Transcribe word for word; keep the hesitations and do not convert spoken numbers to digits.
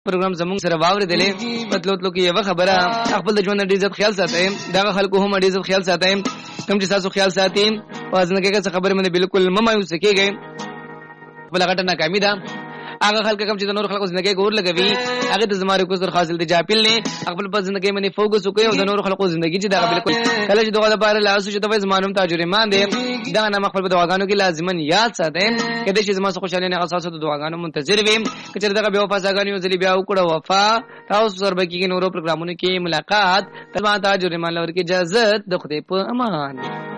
پروګرام زموږ سره واوریدلې پتلو تلو کې یو خبره خپل د ژوند د عزت خیال ساتئ دا خلکو هم د عزت خیال ساتئ کوم چې تاسو خیال ساتئ او ځنه کې څه خبره مې بالکل ممایوس کېږي بل غټه ناکامي ده هغه خلک کوم چې د نور خلکو ژوند کې ګور لګوي هغه د زماره کو سر حاصل دي جاپل نه خپل په ژوند کې باندې فوکس وکړي او د نور خلکو ژوند کې چې دا بالکل کله چې دغه لپاره لاسو چې د زمانم تاجرمان دي دا نه خپل په دعاګانو کې لازمن یاد ساتئ کله چې زما خوشاله نه اساس د دعاګانو منتظر وي چې دغه بیا وفاګانیو ځلې بیا وکړه وفا تاسو سره به کې نورو پروګرامونو کې ملاقات تبا تاجرمان لور کې اجازه د خدای په امان.